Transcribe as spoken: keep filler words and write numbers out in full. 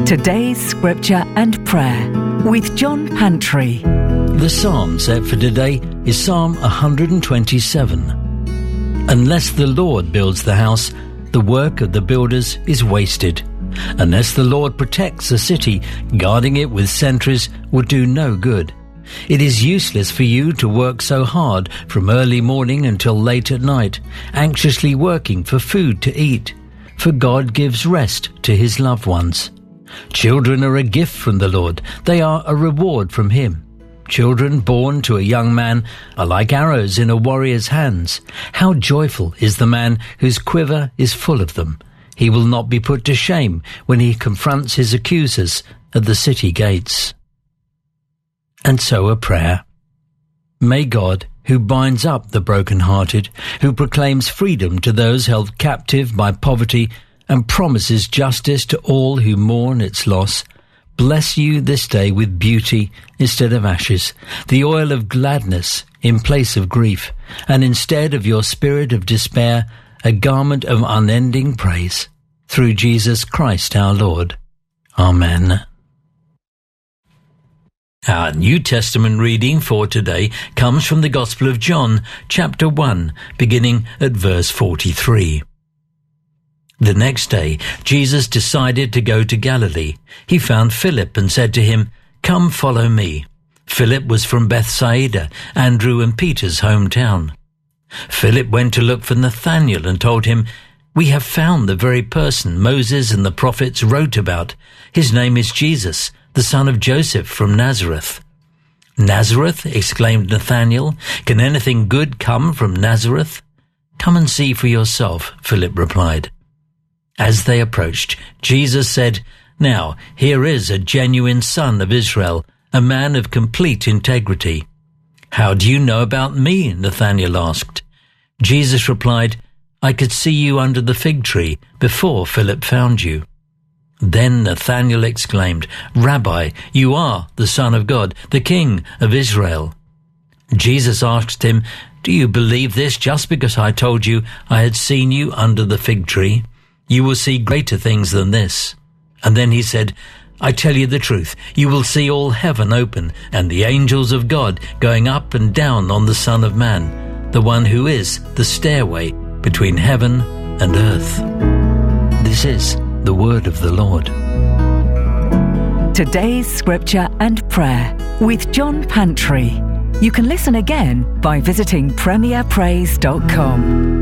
Today's scripture and prayer with John Pantry. The psalm set for today is Psalm one twenty-seven. Unless the Lord builds the house, the work of the builders is wasted. Unless the Lord protects a city, guarding it with sentries will do no good. It is useless for you to work so hard from early morning until late at night, anxiously working for food to eat, for God gives rest to his loved ones. Children are a gift from the Lord. They are a reward from him. Children born to a young man are like arrows in a warrior's hands. How joyful is the man whose quiver is full of them. He will not be put to shame when he confronts his accusers at the city gates. And so a prayer. May God, who binds up the broken-hearted, who proclaims freedom to those held captive by poverty and promises justice to all who mourn its loss, bless you this day with beauty instead of ashes, the oil of gladness in place of grief, and instead of your spirit of despair, a garment of unending praise. Through Jesus Christ our Lord. Amen. Our New Testament reading for today comes from the Gospel of John, chapter one, beginning at verse forty-three. The next day, Jesus decided to go to Galilee. He found Philip and said to him, "Come, follow me." Philip was from Bethsaida, Andrew and Peter's hometown. Philip went to look for Nathanael and told him, "We have found the very person Moses and the prophets wrote about. His name is Jesus, the son of Joseph from Nazareth." "Nazareth?" exclaimed Nathanael. "Can anything good come from Nazareth?" "Come and see for yourself," Philip replied. As they approached, Jesus said, "Now, here is a genuine son of Israel, a man of complete integrity." "How do you know about me?" Nathanael asked. Jesus replied, "I could see you under the fig tree before Philip found you." Then Nathanael exclaimed, "Rabbi, you are the Son of God, the King of Israel." Jesus asked him, "Do you believe this just because I told you I had seen you under the fig tree? You will see greater things than this." And then he said, "I tell you the truth, you will see all heaven open and the angels of God going up and down on the Son of Man, the one who is the stairway between heaven and earth." This is the word of the Lord. Today's scripture and prayer with John Pantry. You can listen again by visiting premier praise dot com.